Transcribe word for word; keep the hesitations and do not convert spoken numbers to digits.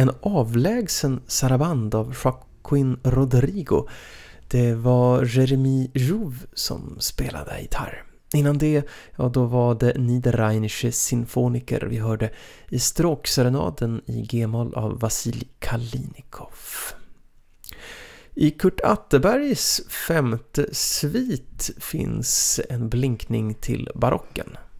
en avlägsen saraband av Joaquin Rodrigo. Det var Jeremy Jouve som spelade gitarr. Innan det, ja, då var det Niederrheinische Sinfoniker vi hörde i stråkserenaden i G-moll av Vasilij Kallinikov. I Kurt Atterbergs femte svit finns en blinkning till barocken.